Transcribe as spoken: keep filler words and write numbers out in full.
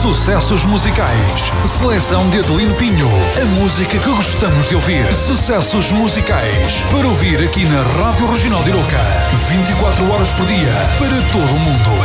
Sucessos musicais. Seleção de Adelino Pinho. A música que gostamos de ouvir. Sucessos musicais. Para ouvir aqui na Rádio Regional de Iroca. vinte e quatro horas por dia. Para todo o mundo.